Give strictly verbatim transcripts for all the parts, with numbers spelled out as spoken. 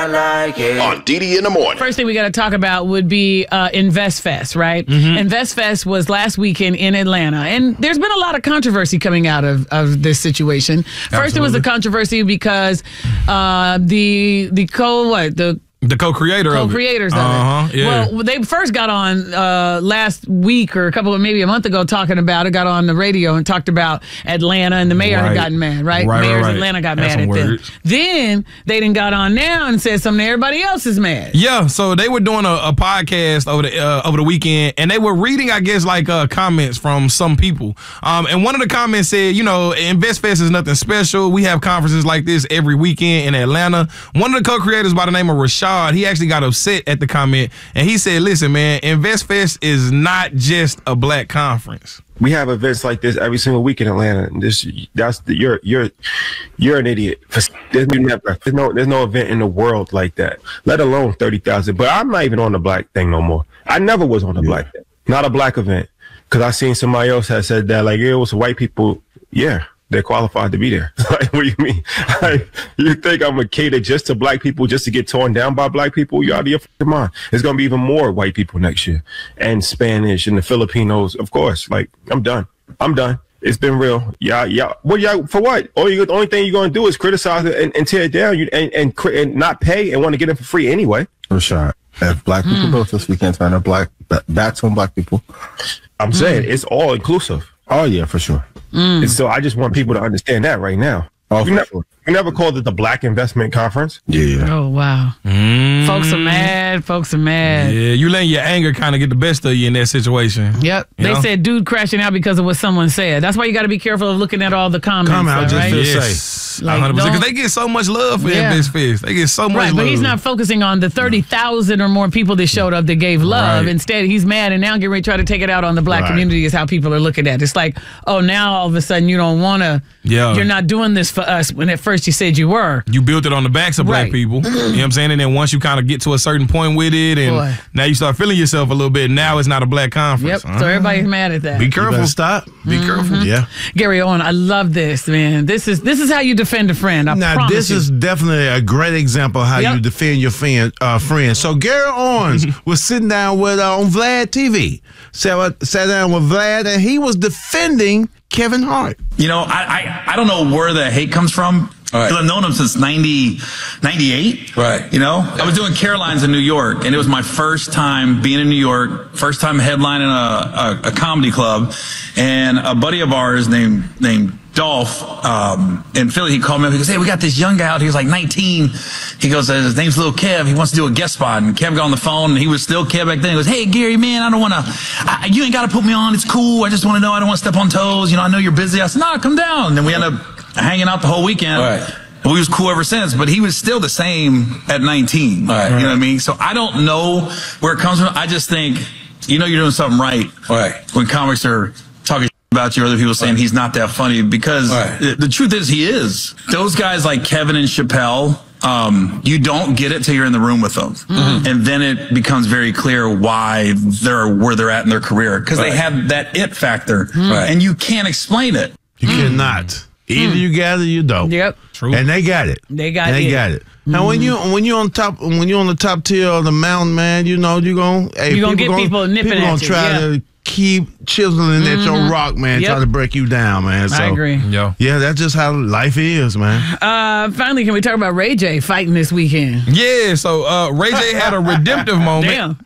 like it. On D D in the morning. First thing we got to talk about would be uh, InvestFest, right? Mm-hmm. InvestFest was last weekend in Atlanta, and there's been a lot of controversy coming out of, of this situation. First, Absolutely. It was a controversy because uh, the the co what the The co-creator co-creators of it. of Uh-huh, it. Yeah. Well, they first got on uh, last week or a couple of maybe a month ago talking about it. Got on the radio and talked about Atlanta, and the mayor Right. had gotten mad. Right, Right, mayors right, right. Atlanta got That's mad some at them. words. Then they done got on now and said something. Everybody else is mad. Yeah, so they were doing a, a podcast over the uh, over the weekend, and they were reading, I guess, like uh, comments from some people. Um, and one of the comments said, you know, InvestFest is nothing special. We have conferences like this every weekend in Atlanta. One of the co-creators by the name of Rashad, he actually got upset at the comment, and he said, listen, man, InvestFest is not just a black conference. We have events like this every single week in Atlanta. And this, that's the, you're you're you're an idiot. There's never there's no there's no event in the world like that. Let alone thirty thousand. But I'm not even on the black thing no more. I never was on the yeah. black thing. Not a black event, because I seen somebody else had said that like it was white people. Yeah, they're qualified to be there. Like, what do you mean? Like, you think I'm gonna cater just to black people just to get torn down by black people? You out of your fucking mind. It's gonna be even more white people next year, and Spanish and the Filipinos, of course. Like, I'm done. I'm done. It's been real. Yeah, yeah. What? Yeah. For what? All you, the only thing you're gonna do is criticize it and, and tear it down. You and and, and not pay and want to get it for free anyway. Rashad, if black people mm. built this weekend, turn up black bats on black people. I'm mm. saying it's all inclusive. Oh yeah, for sure. Mm. And so I just want people to understand that right now. Oh, we, for never, sure. we never called it the Black Investment Conference. Yeah. Oh, wow. Mm. Folks are mad. Folks are mad. Yeah, you letting your anger kind of get the best of you in that situation. Yep. You they know? said dude crashing out because of what someone said. That's why you got to be careful of looking at all the comments. Comment, I though, just right? feel Yes. safe. Like, one hundred percent. don't- Because they get so much love for Yeah. InvestFest. They get so much Right, love. but he's not focusing on the thirty thousand or more people that showed up that gave love. Right. Instead, he's mad and now getting ready to try to take it out on the black Right. community is how people are looking at it. It's like, oh, now all of a sudden you don't want to, Yeah. you're not doing this for us when at first you said you were. You built it on the backs of black Right. people. You know what I'm saying? And then once you kind of get to a certain point with it, and Boy. now you start feeling yourself a little bit, now it's not a black Yep, conference. so everybody's mad at that. Be You careful. better stop. Be careful. Yeah. Gary Owen, I love this, man. This is this is how you defend a friend. I Now, promise this you. is definitely a great example of how Yep. you defend your friend. Uh, friend. So, Gary Owens was sitting down with uh, on Vlad T V. Sat, sat down with Vlad, and he was defending Kevin Hart. You know, I, I, I don't know where the hate comes from. Because I've known him since ninety, ninety-eight. Right. You know, I was doing Caroline's in New York, and it was my first time being in New York, first time headlining a, a, a comedy club. And a buddy of ours named, named Dolph, um, in Philly, he called me up. He goes, hey, we got this young guy out. He was like nineteen. He goes, his name's Lil Kev. He wants to do a guest spot. And Kev got on the phone, and he was still Kev back then. He goes, hey, Gary, man, I don't want to, you ain't got to put me on. It's cool. I just want to know. I don't want to step on toes. You know, I know you're busy. I said, nah, come down. And then we ended up hanging out the whole weekend. Right. We was cool ever since, but he was still the same at nineteen. Right. You know what I mean? So I don't know where it comes from. I just think, you know, you're doing something right. Right. When comics are talking about you, or other people saying right. he's not that funny, because right. the, the truth is he is. Those guys like Kevin and Chappelle, um, you don't get it till you're in the room with them. Mm-hmm. And then it becomes very clear why they're where they're at in their career. Because right. they have that it factor. Right. And you can't explain it. You mm. cannot. Either mm. you got it or you don't. Yep. True. And they got it. They got and it. They got it. Mm-hmm. Now when you when you on top when you're on the top tier of the mountain, man, you know you're gonna hey, you're gonna get gonna, people nipping people at gonna you. try Yeah. to keep chiseling mm-hmm. at your rock, man, yep. try to break you down, man. So, I agree. Yeah. Yeah, that's just how life is, man. Uh, finally, can we talk about Ray J fighting this weekend? Yeah, so uh, Ray J had a redemptive moment. Damn.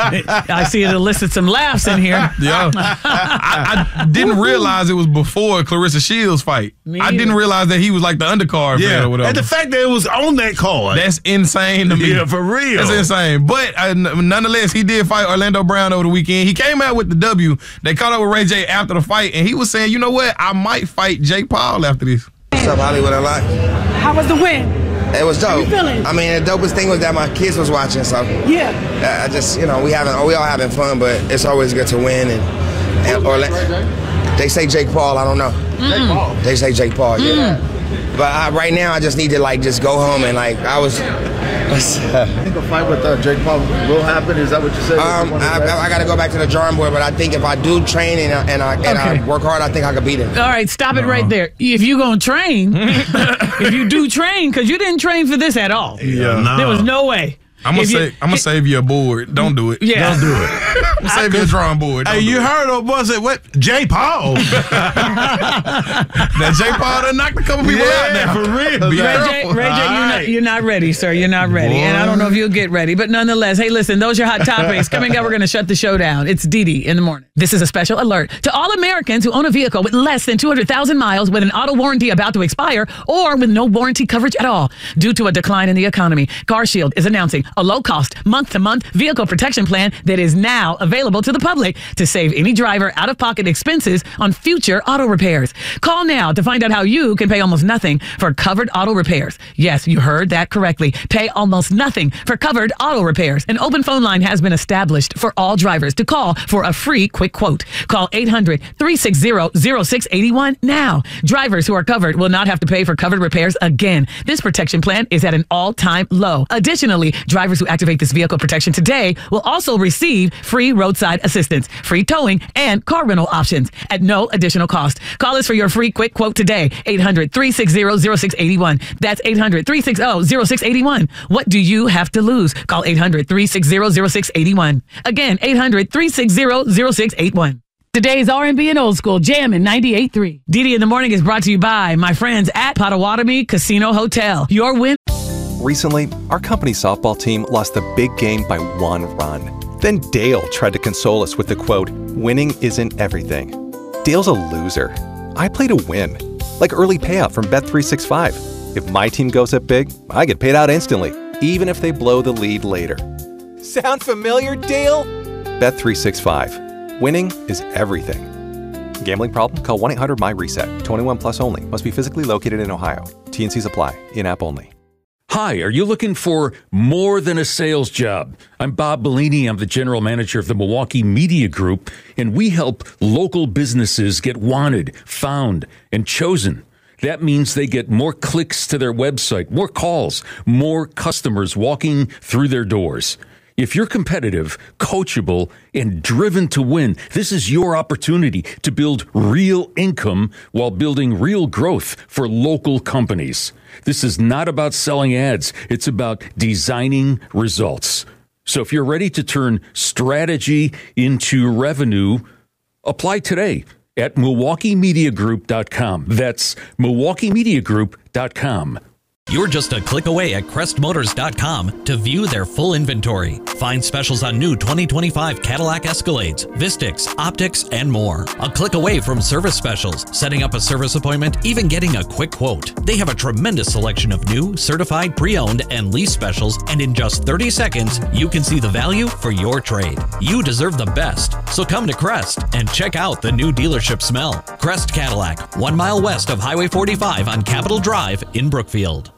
I see it elicit some laughs in here. Yeah. I, I didn't realize it was before Clarissa Shields fight. Me I didn't either. realize that he was like the undercard Yeah, fan or whatever. and the fact that it was on that card. That's insane to me. Yeah, for real. That's insane. But uh, n- nonetheless, he did fight Orlando Brown over the weekend. He came out with the W. They caught up with Ray J after the fight, and he was saying, you know what? I might fight Jake Paul after this. What's up, Hollywood Unlocked? How was the win? It was dope. How you feeling? I mean, the dopest thing was that my kids was watching, so Yeah. uh, I just, you know, we having, we all having fun, but it's always good to win. And, and Orlando, they say Jake Paul. I don't know. Jake Paul. They say Jake Paul. Yeah. Mm. But I, right now, I just need to like just go home and like I was. I think a fight with uh, Jake Paul will happen. Is that what you said? Um, I, I, I got to go back to the drawing board, but I think if I do train and I, and, I, and Okay. I work hard, I think I could beat him. All right, stop it right there. If you going to train, if you do train, because you didn't train for this at all. Yeah, no. There was no way. I'm gonna If you- say I'm gonna save you a board. Don't do it. Yeah. Don't do it. I'm gonna save you a drawing board. Don't Hey, do you it. heard of was it what? Jay Paul. That J. Paul done knocked a couple people out Yeah, now. for real. Be Ray man. J, careful. Ray J, you're, All not, right. you're not ready, sir. You're not ready. And I don't know if you'll get ready. But nonetheless, hey, listen, those are your hot topics. Coming up, we're going to shut the show down. It's Didi in the morning. This is a special alert to all Americans who own a vehicle with less than two hundred thousand miles with an auto warranty about to expire or with no warranty coverage at all. Due to a decline in the economy, CarShield is announcing a low-cost, month-to-month vehicle protection plan that is now available to the public to save any driver out-of-pocket expenses on future auto repairs. Call now to find out how you can pay almost nothing for covered auto repairs. Yes, you heard that correctly. Pay almost nothing for covered auto repairs. An open phone line has been established for all drivers to call for a free quick quote. Call eight hundred, three six zero, zero six eight one now. Drivers who are covered will not have to pay for covered repairs again. This protection plan is at an all-time low. Additionally, drivers who activate this vehicle protection today will also receive free roadside assistance, free towing, and car rental options at no additional cost. Call us for your free quick quote today. eight hundred, three six zero, zero six eight one. That's eight hundred, three six zero, zero six eight one. What do you have to lose? Call eight hundred, three six zero, zero six eight one. Again, eight hundred, three six zero, zero six eight one. Today's R and B and Old School Jammin' ninety-eight point three. Didi in the Morning is brought to you by my friends at Potawatomi Casino Hotel. Your win. Recently, our company softball team lost the big game by one run. Then Dale tried to console us with the quote, "Winning isn't everything." Dale's a loser. I play to win. Like early payout from Bet three sixty-five. If my team goes up big, I get paid out instantly, even if they blow the lead later. Sound familiar, Dale? Bet three sixty-five. Winning is everything. Gambling problem? Call one eight hundred M Y reset. twenty-one plus only. Must be physically located in Ohio. T N Cs apply. In-app only. Hi, are you looking for more than a sales job? I'm Bob Bellini. I'm the general manager of the Milwaukee Media Group, and we help local businesses get wanted, found, and chosen. That means they get more clicks to their website, more calls, more customers walking through their doors. If you're competitive, coachable, and driven to win, this is your opportunity to build real income while building real growth for local companies. This is not about selling ads. It's about designing results. So if you're ready to turn strategy into revenue, apply today at Milwaukee Media Group dot com. That's Milwaukee Media Group dot com. You're just a click away at Crest Motors dot com to view their full inventory. Find specials on new twenty twenty-five Cadillac Escalades, Vistix, Optics, and more. A click away from service specials, setting up a service appointment, even getting a quick quote. They have a tremendous selection of new, certified, pre-owned, and lease specials, and in just thirty seconds, you can see the value for your trade. You deserve the best, so come to Crest and check out the new dealership smell. Crest Cadillac, one mile west of Highway forty-five on Capitol Drive in Brookfield.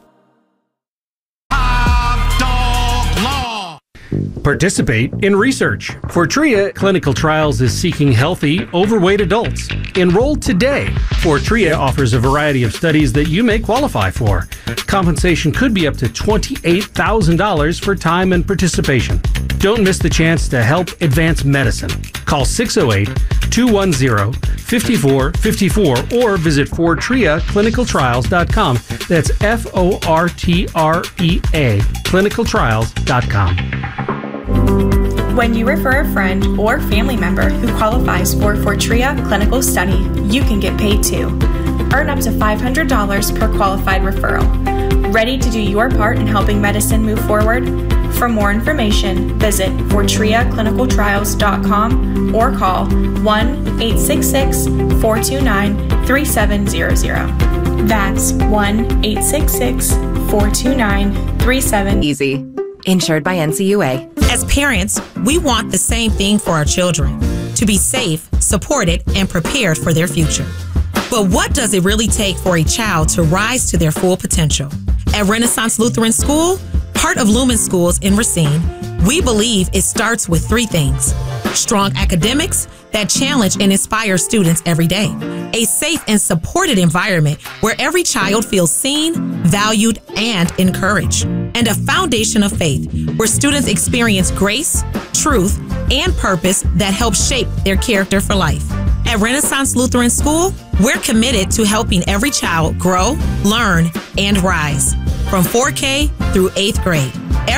Participate in research. Fortrea Clinical Trials is seeking healthy, overweight adults. Enroll today. Fortrea offers a variety of studies that you may qualify for. Compensation could be up to twenty-eight thousand dollars for time and participation. Don't miss the chance to help advance medicine. Call six oh eight, two one zero, five four five four or visit Fortrea Clinical Trials dot com. That's F O R T R E A, clinical trials dot com. When you refer a friend or family member who qualifies for Fortrea Clinical Study, you can get paid too. Earn up to five hundred dollars per qualified referral. Ready to do your part in helping medicine move forward? For more information, visit Fortrea Clinical Trials dot com or call one eight six six, four two nine, three seven zero zero. That's one eight six six, four two nine, three seven zero zero. Easy. Insured by N C U A. As parents, we want the same thing for our children, to be safe, supported, and prepared for their future. But what does it really take for a child to rise to their full potential? At Renaissance Lutheran School, part of Lumen Schools in Racine, we believe it starts with three things: strong academics, that challenge and inspire students every day. A safe and supported environment where every child feels seen, valued, and encouraged. And a foundation of faith where students experience grace, truth, and purpose that help shape their character for life. At Renaissance Lutheran School, we're committed to helping every child grow, learn, and rise from four K through eighth grade.